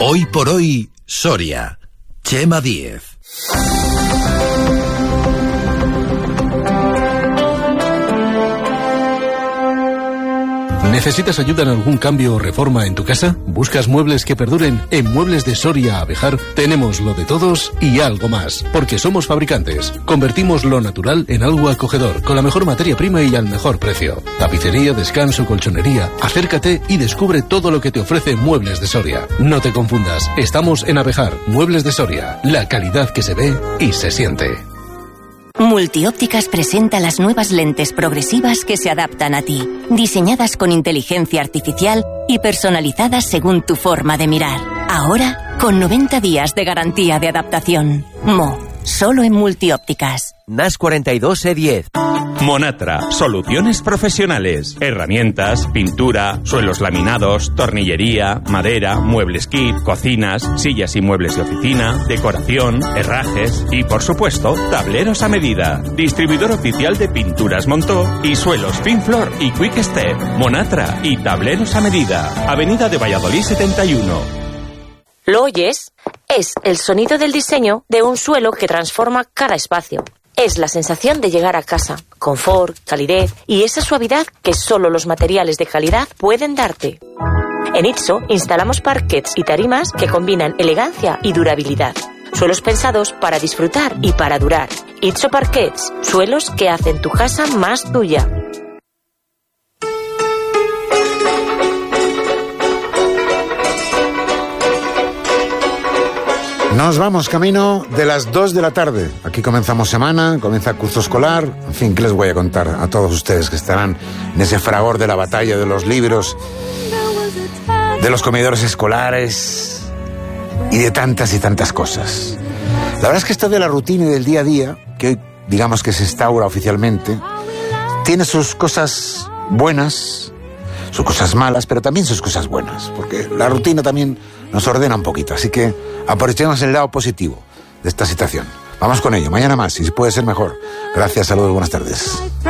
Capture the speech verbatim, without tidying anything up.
Hoy por hoy, Soria. Chema Díez. ¿Necesitas ayuda en algún cambio o reforma en tu casa? ¿Buscas muebles que perduren? En Muebles de Soria Abejar tenemos lo de todos y algo más, porque somos fabricantes. Convertimos lo natural en algo acogedor, con la mejor materia prima y al mejor precio. Tapicería, descanso, colchonería. Acércate y descubre todo lo que te ofrece Muebles de Soria. No te confundas, estamos en Abejar. Muebles de Soria, la calidad que se ve y se siente. Multiópticas presenta las nuevas lentes progresivas que se adaptan a ti, diseñadas con inteligencia artificial y personalizadas según tu forma de mirar. Ahora, con noventa días de garantía de adaptación. Mo, solo en Multiópticas. N A S cuarenta y dos E diez. Monatra, soluciones profesionales, herramientas, pintura, suelos laminados, tornillería, madera, muebles kit, cocinas, sillas y muebles de oficina, decoración, herrajes y, por supuesto, tableros a medida. Distribuidor oficial de Pinturas Montó y suelos Pinflor y Quick Step. Monatra y tableros a medida. Avenida de Valladolid setenta y uno. ¿Lo oyes? Es el sonido del diseño de un suelo que transforma cada espacio. Es la sensación de llegar a casa, confort, calidez y esa suavidad que solo los materiales de calidad pueden darte. En Itso instalamos parquets y tarimas que combinan elegancia y durabilidad. Suelos pensados para disfrutar y para durar. Itso Parquets, suelos que hacen tu casa más tuya. Nos vamos camino de las dos de la tarde. Aquí comenzamos semana, comienza curso escolar. En fin, ¿qué les voy a contar a todos ustedes que estarán en ese fragor de la batalla de los libros, de los comedores escolares y de tantas y tantas cosas? La verdad es que esto de la rutina y del día a día, que hoy digamos que se instaura oficialmente, tiene sus cosas buenas, sus cosas malas, pero también sus cosas buenas, porque la rutina también nos ordena un poquito, así que aprovechemos el lado positivo de esta situación. Vamos con ello, mañana más, y si puede ser mejor. Gracias, saludos, buenas tardes.